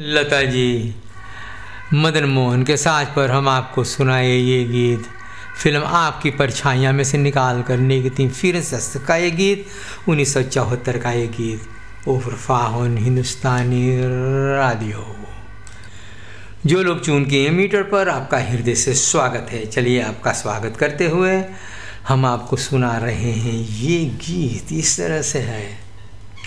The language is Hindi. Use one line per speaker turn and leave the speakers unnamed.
लता जी, मदन मोहन के साज पर हम आपको सुनाए ये गीत फिल्म आपकी परछाइयाँ में से निकाल कर नेगती फिर सस्त का ये गीत 1974 का ये गीत ओफरफाहन हिंदुस्तानी रेडियो। जो लोग चून किए मीटर पर, आपका हृदय से स्वागत है। चलिए आपका स्वागत करते हुए हम आपको सुना रहे हैं ये गीत। इस तरह से है।